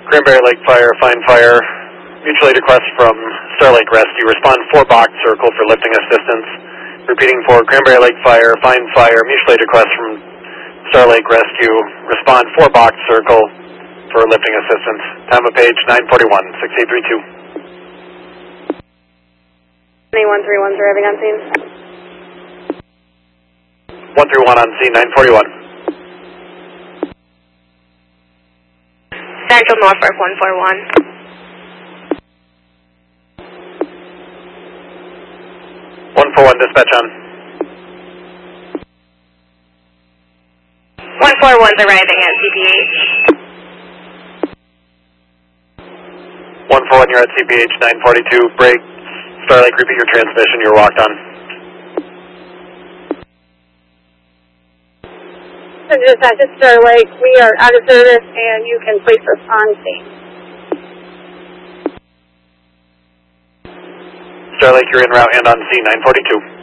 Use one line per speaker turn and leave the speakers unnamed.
Cranberry Lake Fire, find fire. Mutual aid request from Star Lake Rescue. Respond 4 box circle for lifting assistance. Repeating for Cranberry Lake Fire, find fire. Mutual aid request from Star Lake Rescue. Respond 4 box circle for lifting assistance. Time of page 941, 6832.
131's arriving on scene.
131 on scene, 941.
Central Norfolk 141.
141 dispatch on.
141's arriving at CPH.
141, you're at CPH 942. Break. Star Lake, repeat your transmission. You're walked on.
Dispatch to Star Lake. We are out of service and you can please respond, please.
Star Lake, you're en route and on scene 942.